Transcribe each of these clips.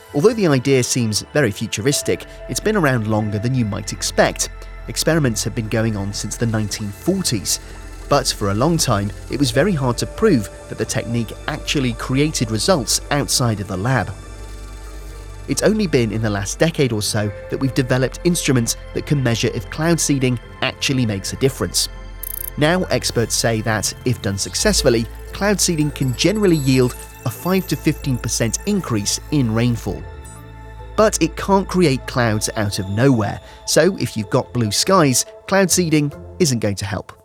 Although the idea seems very futuristic, it's been around longer than you might expect. Experiments have been going on since the 1940s, but for a long time it was very hard to prove that the technique actually created results outside of the lab. It's only been in the last decade or so that we've developed instruments that can measure if cloud seeding actually makes a difference. Now experts say that, if done successfully, cloud seeding can generally yield a 5 to 15% increase in rainfall. But it can't create clouds out of nowhere, so if you've got blue skies, cloud seeding isn't going to help.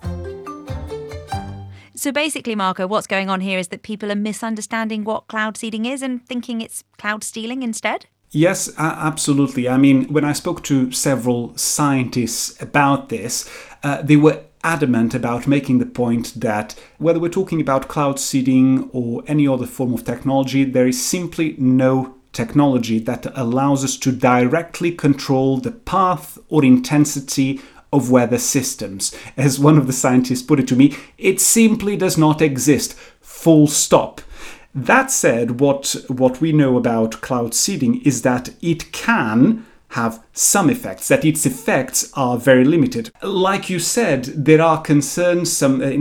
So basically, Marco, what's going on here is that people are misunderstanding what cloud seeding is and thinking it's cloud stealing instead? Yes, absolutely. I mean, when I spoke to several scientists about this, they were adamant about making the point that whether we're talking about cloud seeding or any other form of technology, there is simply no technology that allows us to directly control the path or intensity of weather systems. As one of the scientists put it to me, it simply does not exist, full stop. That said, what we know about cloud seeding is that it can have some effects, that its effects are very limited. Like you said, there are concerns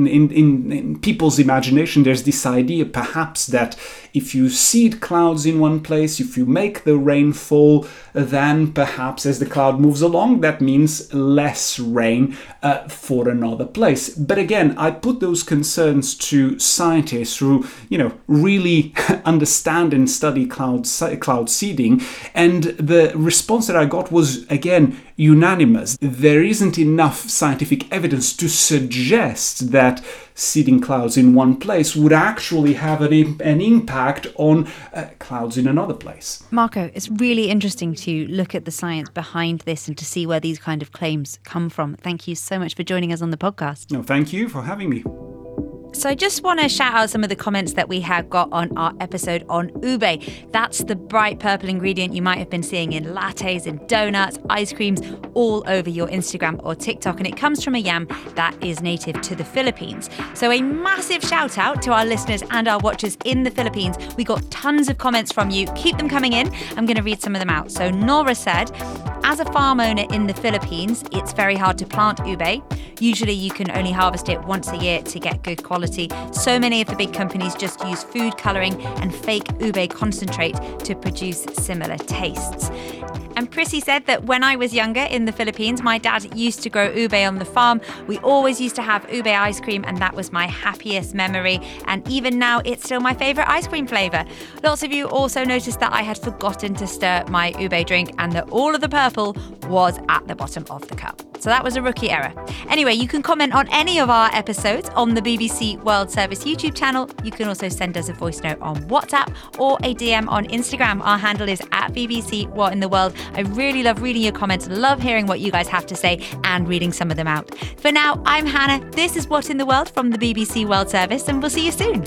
in people's imagination. There's this idea perhaps that if you seed clouds in one place, if you make the rain fall, then perhaps as the cloud moves along, that means less rain for another place. But again, I put those concerns to scientists who, really understand and study cloud seeding, and the response that I got was, again, unanimous. There isn't enough scientific evidence to suggest that seeding clouds in one place would actually have an impact on clouds in another place. Marco, it's really interesting to look at the science behind this and to see where these kind of claims come from. Thank you so much for joining us on the podcast. No, thank you for having me. So I just want to shout out some of the comments that we have got on our episode on ube. That's the bright purple ingredient you might have been seeing in lattes, in donuts, ice creams, all over your Instagram or TikTok. And it comes from a yam that is native to the Philippines. So a massive shout out to our listeners and our watchers in the Philippines. We got tons of comments from you. Keep them coming in. I'm going to read some of them out. So Nora said, as a farm owner in the Philippines, it's very hard to plant ube. Usually you can only harvest it once a year to get good quality. So many of the big companies just use food colouring and fake ube concentrate to produce similar tastes. And Prissy said that when I was younger in the Philippines, my dad used to grow ube on the farm. We always used to have ube ice cream, and that was my happiest memory. And even now, it's still my favourite ice cream flavour. Lots of you also noticed that I had forgotten to stir my ube drink and that all of the purple was at the bottom of the cup. So that was a rookie error. Anyway, you can comment on any of our episodes on the BBC World Service YouTube channel. You can also send us a voice note on WhatsApp or a DM on Instagram. Our handle is @BBC What in the World. I really love reading your comments, love hearing what you guys have to say and reading some of them out. For now, I'm Hannah. This is What in the World from the BBC World Service, and we'll see you soon.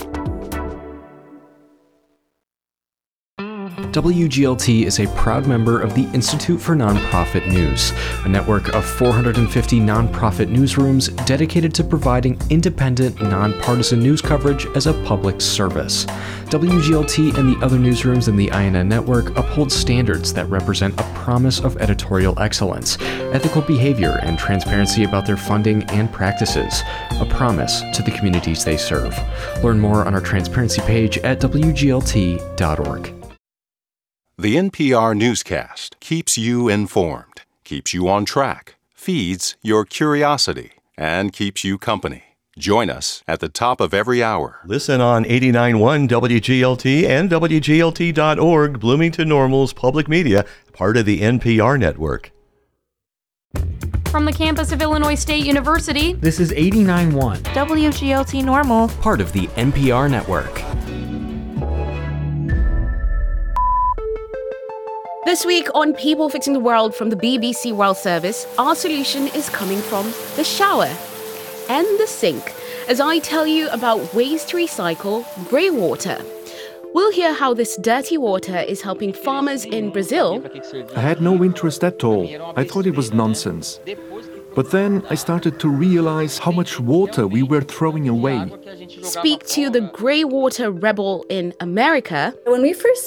WGLT is a proud member of the Institute for Nonprofit News, a network of 450 nonprofit newsrooms dedicated to providing independent, nonpartisan news coverage as a public service. WGLT and the other newsrooms in the INN network uphold standards that represent a promise of editorial excellence, ethical behavior, and transparency about their funding and practices, a promise to the communities they serve. Learn more on our transparency page at WGLT.org. The NPR newscast keeps you informed, keeps you on track, feeds your curiosity, and keeps you company. Join us at the top of every hour. Listen on 89.1 WGLT and WGLT.org, Bloomington Normal's public media, part of the NPR network. From the campus of Illinois State University, this is 89.1 WGLT Normal, part of the NPR network. This week on People Fixing the World from the BBC World Service, our solution is coming from the shower and the sink, as I tell you about ways to recycle grey water. We'll hear how this dirty water is helping farmers in Brazil. I had no interest at all. I thought it was nonsense. But then I started to realize how much water we were throwing away. Speak to the grey water rebel in America. When we first